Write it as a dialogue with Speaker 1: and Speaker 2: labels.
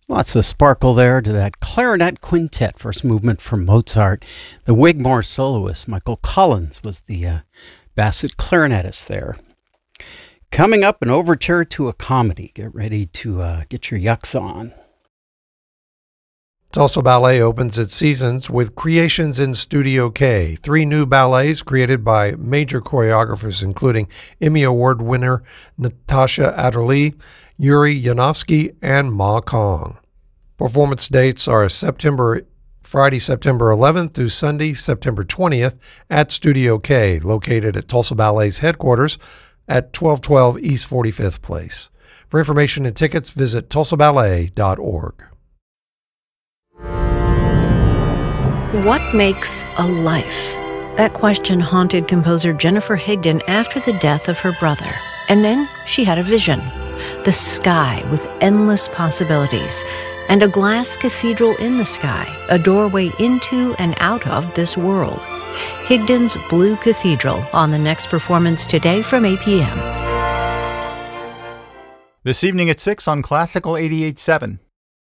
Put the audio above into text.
Speaker 1: Lots of sparkle there to that clarinet quintet, first movement from Mozart. The Wigmore soloist, Michael Collins, was the Bassett clarinetist there. Coming up, an overture to a comedy. Get ready to get your yucks on.
Speaker 2: Tulsa Ballet opens its seasons with Creations in Studio K, 3 new ballets created by major choreographers including Emmy Award winner Natasha Adderley, Yuri Yanovsky, and Ma Kong. Performance dates are Friday, September 11th through Sunday, September 20th at Studio K, located at Tulsa Ballet's headquarters at 1212 East 45th Place. For information and tickets, visit tulsaballet.org.
Speaker 3: What makes a life? That question haunted composer Jennifer Higdon after the death of her brother. And then she had a vision. The sky with endless possibilities. And a glass cathedral in the sky, a doorway into and out of this world. Higdon's Blue Cathedral on the next performance today from 8 p.m.
Speaker 4: This evening at 6 on Classical 88.7.